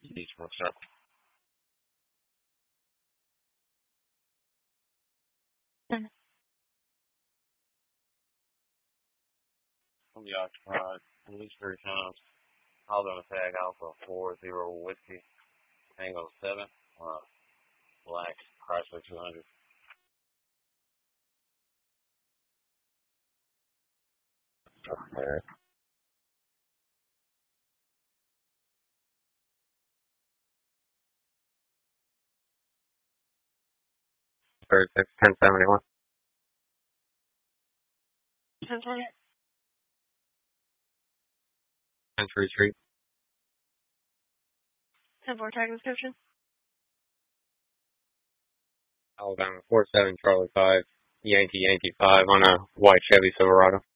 Beach Monster. From the occupied at least 3 times. Hold on a tag Alpha 40 Whiskey Tango 7. Black Chrysler 200. Alright. 36 1071. 10 Street. 10-4 tag description. Alabama 47 Charlie 5 Yankee 5 on a white Chevy Silverado.